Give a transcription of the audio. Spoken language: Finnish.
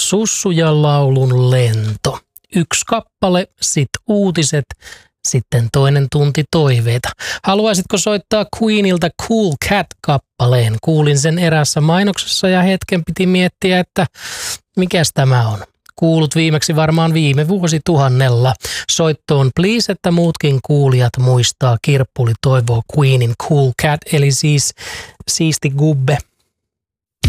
Sussu ja laulun lento. 1 kappale, sit uutiset, sitten toinen tunti toiveita. Haluaisitko soittaa Queenilta Cool Cat-kappaleen? Kuulin sen erässä mainoksessa ja hetken piti miettiä, että mikäs tämä on. Kuulut viimeksi varmaan viime vuosituhannella. Soittoon please, että muutkin kuulijat muistaa. Kirppuli toivoo Queenin Cool Cat, eli siis siisti gubbe.